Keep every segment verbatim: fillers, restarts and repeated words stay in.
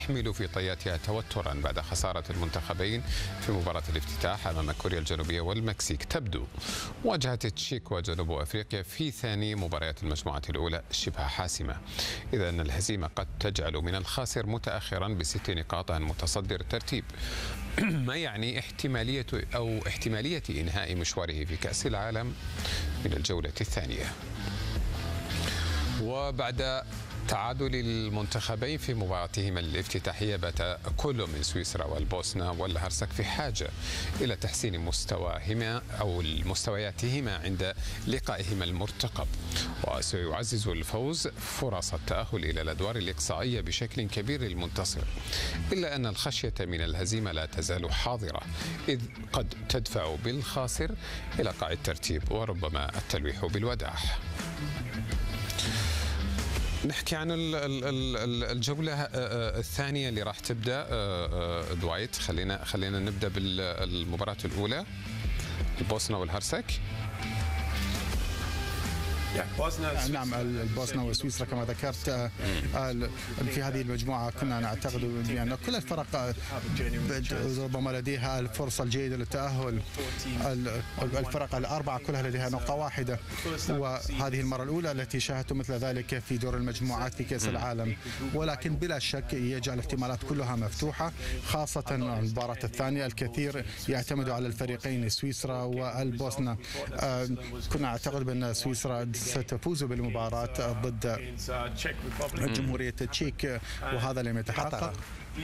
تحمل في طياتها توترا بعد خسارة المنتخبين في مباراة الافتتاح أمام كوريا الجنوبية والمكسيك. تبدو مواجهة التشيك وجنوب أفريقيا في ثاني مباريات المجموعة الأولى شبه حاسمة، إذا أن الهزيمة قد تجعل من الخاسر متأخرا بست نقاط عن متصدر الترتيب، ما يعني احتمالية أو احتمالية إنهاء مشواره في كأس العالم من الجولة الثانية. وبعد تعادل المنتخبين في مباراتهما الافتتاحية، بات كل من سويسرا والبوسنة والهرسك في حاجة إلى تحسين مستواهما أو مستوياتهما عند لقائهما المرتقب، وسيعزز الفوز فرص التأهل إلى الأدوار الإقصائية بشكل كبير للمنتصر، إلا أن الخشية من الهزيمة لا تزال حاضرة، إذ قد تدفع بالخاسر إلى قاع الترتيب وربما التلويح بالوداع. نحكي عن الجولة الثانية اللي راح تبدأ. دوايت، خلينا خلينا نبدأ بالمباراة الأولى، البوسنة والهرسك. نعم، البوسنة وسويسرا كما ذكرت في هذه المجموعة كنا نعتقد بأن كل الفرق ربما لديها الفرصة الجيدة للتأهل، الفرق الأربعة كلها لديها نقطة واحدة، وهذه المرة الأولى التي شاهدت مثل ذلك في دور المجموعات في كأس العالم، ولكن بلا شك يجعل الاحتمالات كلها مفتوحة، خاصة المباراة الثانية. الكثير يعتمد على الفريقين سويسرا والبوسنة. كنا نعتقد بأن سويسرا ستفوز بالمباراة ضد جمهورية التشيك، وهذا لم يتحقق.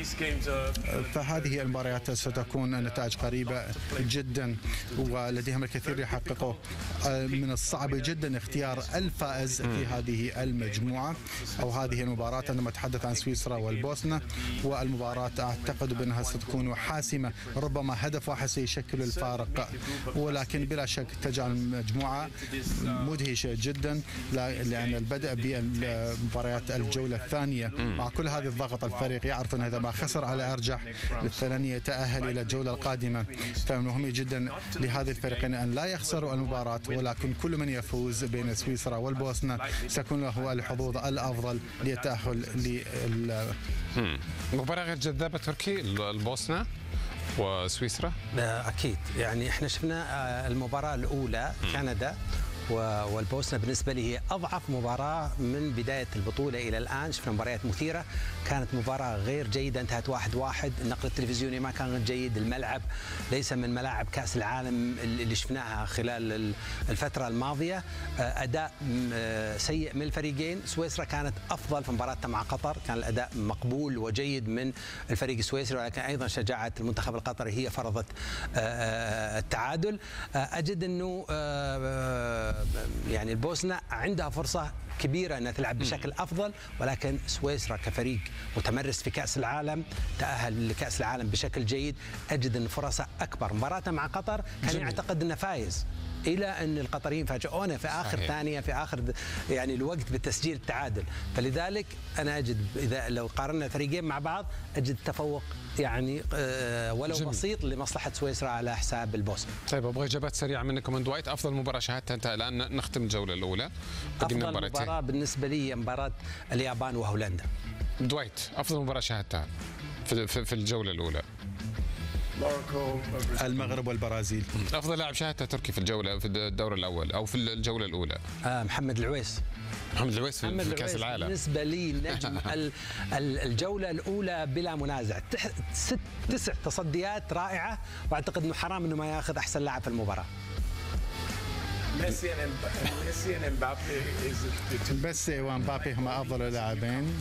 فهذه المباريات ستكون نتائج قريبة جدا ولديهم الكثير يحققوا. من الصعب جدا اختيار الفائز في هذه المجموعة أو هذه المباراة عندما أتحدث عن سويسرا والبوسنة، والمباراة أعتقد بأنها ستكون حاسمة، ربما هدف واحد سيشكل الفارق، ولكن بلا شك تجعل المجموعة مدهشة جدا، لأن البدء بمباريات الجولة الثانية مع كل هذه الضغط، الفريق يعرف أن إذا ما خسر على أرجح للثلن يتأهل إلى الجولة القادمة، فمهم جدا لهذه الفريقين أن لا يخسروا المباراة، ولكن كل من يفوز بين سويسرا والبوسنة سيكون له الحظوظ الأفضل للتأهل لل مباراة غير جذابة تركي البوسنة وسويسرا. أكيد، يعني احنا شفنا المباراة الأولى كندا والبوسنة، بالنسبة لي هي أضعف مباراة من بداية البطولة إلى الآن. شفنا مباريات مثيرة، كانت مباراة غير جيدة، انتهت واحد واحد، النقل التلفزيوني ما كان جيد، الملعب ليس من ملاعب كأس العالم اللي شفناها خلال الفترة الماضية، أداء سيء من الفريقين. سويسرا كانت أفضل في مباراتها مع قطر، كان الأداء مقبول وجيد من الفريق السويسري، ولكن أيضا شجاعة المنتخب القطري هي فرضت التعادل. أجد أنه يعني البوسنة عندها فرصة كبيرة أنها تلعب بشكل أفضل، ولكن سويسرا كفريق متمرس في كأس العالم تأهل لكأس العالم بشكل جيد، أجد أن فرصة أكبر. مباراة مع قطر كان جميل. يعتقد أنه فايز، إلى أن القطريين فاجئونا في آخر صحيح. ثانية في آخر يعني الوقت بالتسجيل التعادل، فلذلك أنا أجد إذا لو قارنا الفريقين مع بعض أجد تفوق يعني ولو جميل. بسيط لمصلحة سويسرا على حساب البوسنة. طيب، أبغى إجابات سريعة منكم من دوايت. أفضل مباراة شاهدتها أنت الآن، نختم الجولة الأولى. أفضل مباراة بالنسبة لي مباراة اليابان وهولندا. دوايت، أفضل مباراة شاهدتها في, في, في الجولة الأولى. المغرب والبرازيل. أفضل لاعب شاهدته تركي في الجولة في الدور الأول أو في الجولة الأولى. آه محمد العويس. محمد العويس في, في كأس العالم بالنسبة لي نجم الجولة الأولى بلا منازع، ست تسع تصديات رائعة، وأعتقد أنه حرام أنه ما يأخذ أحسن لاعب في المباراة. ميسي ميسي ومبابي هما افضل اللاعبين.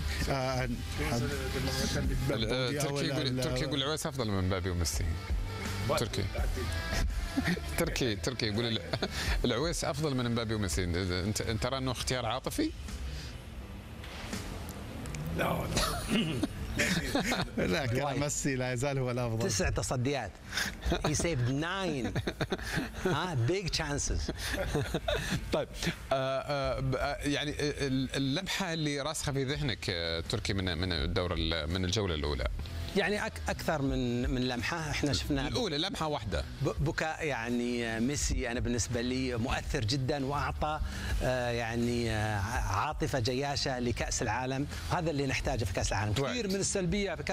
تركي يقول تركي يقول العويس افضل من مبابي وميسي. تركي تركي تركي يقول العويس افضل من مبابي وميسي. انت ترى انه اختيار عاطفي؟ لا لكن ميسي لا يزال هو الافضل. تسع تصديات. He saved nine ها big chances. طيب، آه آه يعني اللمحة اللي راسخة في ذهنك تركي من من الدور من الجولة الأولى؟ يعني أكثر من من لمحة احنا شفنا. الأولى لمحة واحدة بكاء يعني ميسي، أنا بالنسبة لي مؤثر جدا، وأعطى يعني عاطفة جياشة لكأس العالم، هذا اللي نحتاجه في كأس العالم. كثير من السلبية في كأس